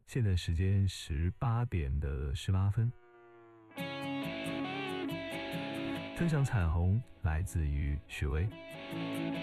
现在时间18:18。分享彩虹来自于许巍。